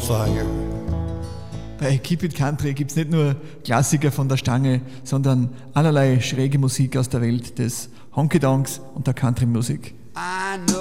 fire. Bei Keep It Country gibt es nicht nur Klassiker von der Stange, sondern allerlei schräge Musik aus der Welt des Honky-Donks und der Country-Musik.